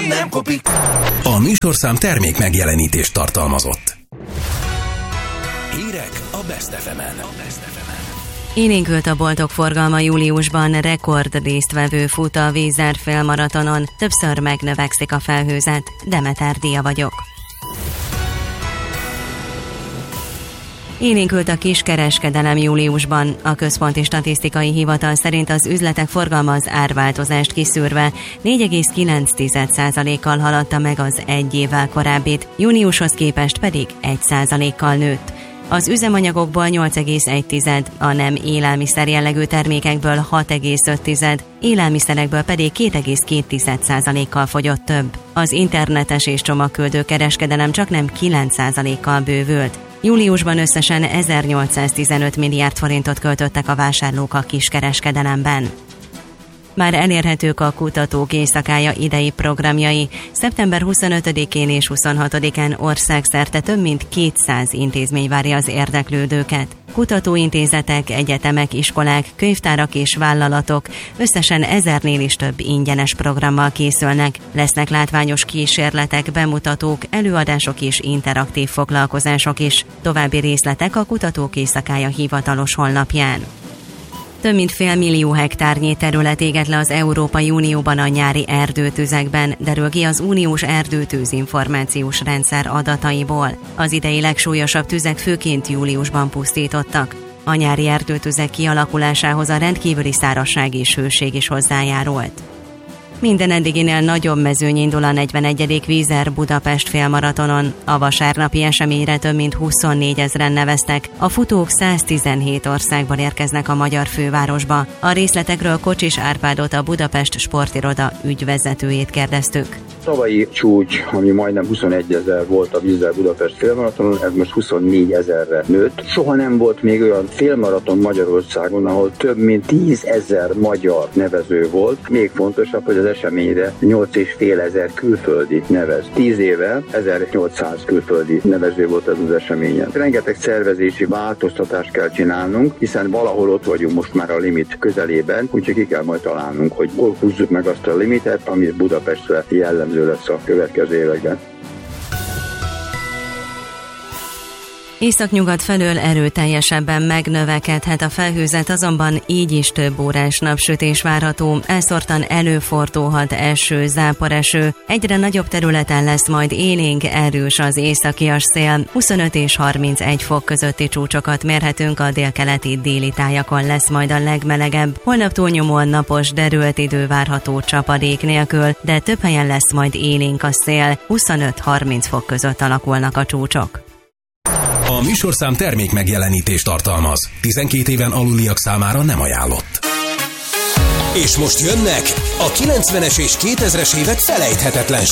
nem kopik. A műsorszám termék megjelenítést tartalmazott. Hírek a Best FM-en. Élénkült a boltok forgalma júliusban, rekord résztvevő fut a Vízer félmaratonon, többször megnövekszik a felhőzet. Demeter Dia vagyok. Élénkült a kiskereskedelem júliusban. A Központi Statisztikai Hivatal szerint az üzletek forgalma az árváltozást kiszűrve 4,9%-kal haladta meg az egy évvel korábbit, júniushoz képest pedig 1%-kal nőtt. Az üzemanyagokból 8,1, a nem élelmiszer jellegű termékekből 6,5, élelmiszerekből pedig 2,2%-kal fogyott több. Az internetes és csomagküldő kereskedelem csaknem 9%-kal bővült. Júliusban összesen 1815 milliárd forintot költöttek a vásárlók a kiskereskedelemben. Már elérhetők a Kutatók Éjszakája idei programjai. Szeptember 25-én és 26-án országszerte több mint 200 intézmény várja az érdeklődőket. Kutatóintézetek, egyetemek, iskolák, könyvtárak és vállalatok összesen 1000-nél is több ingyenes programmal készülnek. Lesznek látványos kísérletek, bemutatók, előadások és interaktív foglalkozások is. További részletek a Kutatók Éjszakája hivatalos honlapján. Több mint 500 000 hektárnyi terület égett le az Európai Unióban a nyári erdőtüzekben, derül ki az uniós erdőtűz információs rendszer adataiból. Az idei legsúlyosabb tüzek főként júliusban pusztítottak. A nyári erdőtüzek kialakulásához a rendkívüli szárazság és hőség is hozzájárult. Minden eddiginél nagyobb mezőny indul a 41. Vízer Budapest félmaratonon. A vasárnapi eseményre több mint 24 000-en neveztek. A futók 117 országból érkeznek a magyar fővárosba. A részletekről Kocsis Árpádot, a Budapest Sportiroda ügyvezetőjét kérdeztük. Tavalyi csúcs, ami majdnem 21 000 volt a Vízer Budapest félmaratonon, ez most 24 000-re nőtt. Soha nem volt még olyan félmaraton Magyarországon, ahol több mint 10 000 magyar nevező volt. Még fontosabb, hogy az eseményre 8500 külföldi nevez. 10 éve 1800 külföldi nevező volt ez az eseményen. Rengeteg szervezési változtatást kell csinálnunk, hiszen valahol ott vagyunk most már a limit közelében, úgyhogy ki kell majd találnunk, hogy hol húzzuk meg azt a limitet, ami Budapestre jellemző lesz a következő években. Északnyugat felől erőteljesebben megnövekedhet a felhőzet, azonban így is több órás napsütés várható, elszórtan előfordulhat eső, záporeső, egyre nagyobb területen lesz majd élénk, erős az északias szél, 25 és 31 fok közötti csúcsokat mérhetünk, a délkeleti déli tájakon lesz majd a legmelegebb, holnap túlnyomóan napos, derült idő várható csapadék nélkül, de több helyen lesz majd élénk a szél, 25-30 fok között alakulnak a csúcsok. A műsorszám termék megjelenítést tartalmaz. 12 éven aluliak számára nem ajánlott. És most jönnek a 90-es és 2000-es évek felejthetetlen